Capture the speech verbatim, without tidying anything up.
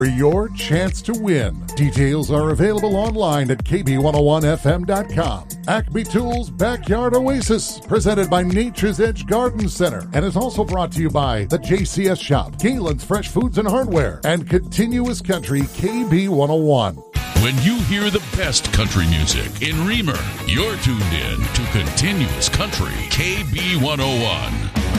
for your chance to win. Details are available online at K B one oh one F M dot com. Acme Tools Backyard Oasis, presented by Nature's Edge Garden Center, and is also brought to you by the J C S Shop, Galen's Fresh Foods and Hardware, and Continuous Country K B one oh one. When you hear the best country music in Reamer, you're tuned in to Continuous Country K B one oh one.